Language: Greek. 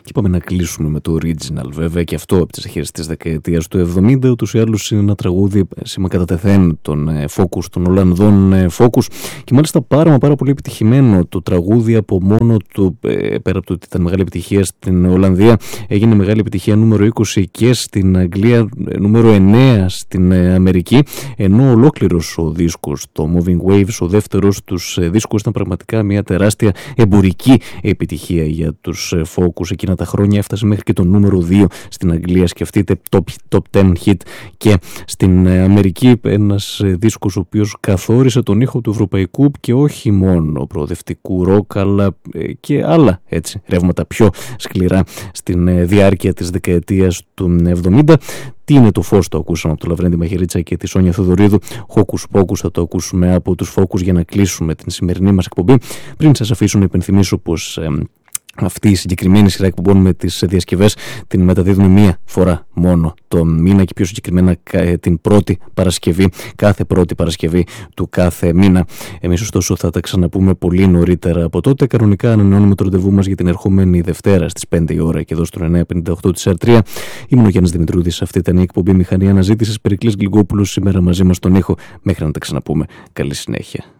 Και πάμε να κλείσουμε με το original, βέβαια, και αυτό από τις αρχές της δεκαετίας του 70. Ούτως ή άλλως είναι ένα τραγούδι σήμα κατά τεθέν των Focus, των Ολλανδών Focus, και μάλιστα πάρα πολύ επιτυχημένο το τραγούδι από μόνο του. Πέρα από το ότι ήταν μεγάλη επιτυχία στην Ολλανδία, έγινε μεγάλη επιτυχία νούμερο 20 και στην Αγγλία, νούμερο 9 στην Αμερική, ενώ ολόκληρος ο δίσκος, το Moving Waves, ο δεύτερος τους δίσκος, ήταν πραγματικά μια τεράστια εμπορική επιτυχία για τους Focus. Εκείνα τα χρόνια έφτασε μέχρι και το νούμερο 2 στην Αγγλία, σκεφτείτε, top 10 hit, και στην Αμερική ένας δίσκος ο οποίος καθόρισε τον ήχο του ευρωπαϊκού και όχι μόνο προοδευτικού ροκ, αλλά και άλλα έτσι ρεύματα πιο σκληρά στην διάρκεια της δεκαετίας του 70. Τι είναι το φως, το ακούσαμε από τον Λαβρέντη Μαχαιρίτσα και τη Σόνια Θοδωρίδου. Hocus Pocus θα το ακούσουμε από τους Focus για να κλείσουμε την σημερινή μας εκπομπή. Πριν σας αφήσω να υπενθυμίσω πως αυτή η συγκεκριμένη σειρά εκπομπών με τις διασκευές την μεταδίδουμε μία φορά μόνο το μήνα, και πιο συγκεκριμένα την πρώτη Παρασκευή, κάθε πρώτη Παρασκευή του κάθε μήνα. Εμείς ωστόσο θα τα ξαναπούμε πολύ νωρίτερα από τότε. Κανονικά ανανεώνουμε το ραντεβού μας για την ερχόμενη Δευτέρα στις 5 η ώρα και εδώ στο 958 της R3. Ήμουν ο Γιάννης Δημητρούδης. Αυτή ήταν η εκπομπή Μηχανή Αναζήτησης. Περικλής Γλυκόπουλος σήμερα μαζί μας στον ήχο. Μέχρι να τα ξαναπούμε. Καλή συνέχεια.